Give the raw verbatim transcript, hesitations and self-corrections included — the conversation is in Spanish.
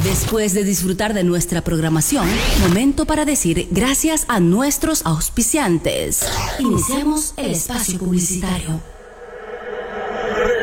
Después de disfrutar de nuestra programación, momento para decir gracias a nuestros auspiciantes. Iniciamos el espacio publicitario.